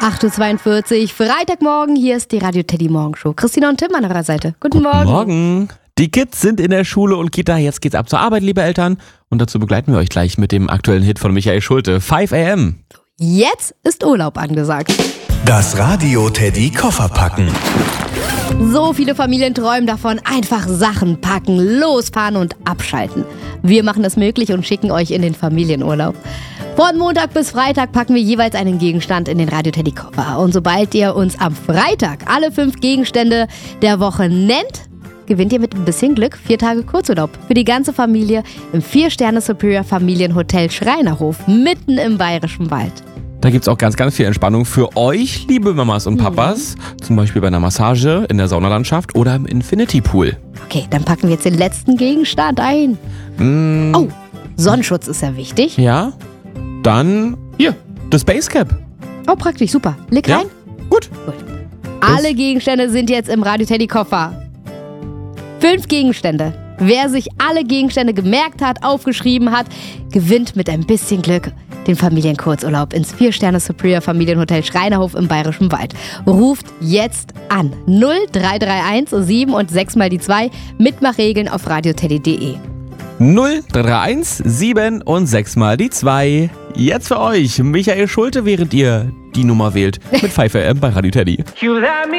8.42 Uhr, Freitagmorgen, hier ist die Radio Teddy Morgenshow. Christina und Tim an eurer Seite. Guten Morgen. Guten Morgen. Die Kids sind in der Schule und Kita, jetzt geht's ab zur Arbeit, liebe Eltern. Und dazu begleiten wir euch gleich mit dem aktuellen Hit von Michael Schulte, 5 AM. Jetzt ist Urlaub angesagt. Das Radio Teddy Koffer packen. So viele Familien träumen davon, einfach Sachen packen, losfahren und abschalten. Wir machen es möglich und schicken euch in den Familienurlaub. Von Montag bis Freitag packen wir jeweils einen Gegenstand in den Radio Teddy Koffer. Und sobald ihr uns am Freitag alle 5 Gegenstände der Woche nennt, gewinnt ihr mit ein bisschen Glück 4 Tage Kurzurlaub für die ganze Familie im 4-Sterne Superior Familienhotel Schreinerhof mitten im Bayerischen Wald. Da gibt's auch ganz, ganz viel Entspannung für euch, liebe Mamas und Papas. Zum Beispiel bei einer Massage, in der Saunalandschaft oder im Infinity Pool. Okay, dann packen wir jetzt den letzten Gegenstand ein. Oh, Sonnenschutz ist ja wichtig. Ja, dann hier, das Space Cap. Oh, praktisch, super. Leg Ja, rein. gut. Alle Gegenstände sind jetzt im Radio Teddy Koffer. 5 Gegenstände. Wer sich alle Gegenstände gemerkt hat, aufgeschrieben hat, gewinnt mit ein bisschen Glück den Familienkurzurlaub ins 4-Sterne Superior Familienhotel Schreinerhof im Bayerischen Wald. Ruft jetzt an 0331 7 und 6 mal die 2. Mitmachregeln auf radioteddy.de. 0331 7 und 6 mal die 2. Jetzt für euch Michael Schulte, während ihr die Nummer wählt mit 5 AM bei Radio Teddy.